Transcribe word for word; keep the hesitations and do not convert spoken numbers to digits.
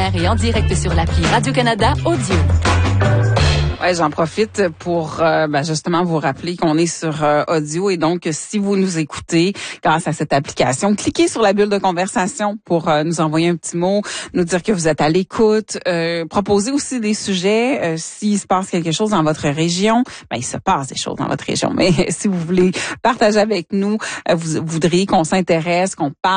mer et en direct sur l'appli Radio-Canada Audio. Ouais, j'en profite pour euh, ben justement vous rappeler qu'on est sur euh, audio et donc si vous nous écoutez grâce à cette application, cliquez sur la bulle de conversation pour euh, nous envoyer un petit mot, nous dire que vous êtes à l'écoute, euh, proposer aussi des sujets. Euh, s'il se passe quelque chose dans votre région, ben il se passe des choses dans votre région, mais si vous voulez partager avec nous, euh, vous, vous voudriez qu'on s'intéresse, qu'on parle